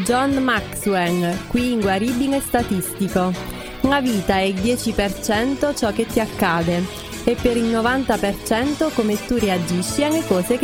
John Maxwell, qui inguaribile statistico. La vita è il 10% ciò che ti accade e per il 90% come tu reagisci alle cose che